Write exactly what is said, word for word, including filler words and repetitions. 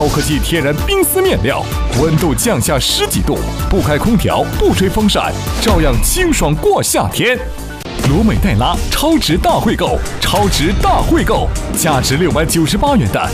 高科技天然冰丝面料，温度降下十几度，不开空调，不吹风扇，照样清爽过夏天。罗美黛拉超值大汇购，超值大汇购，价值六百九十八元的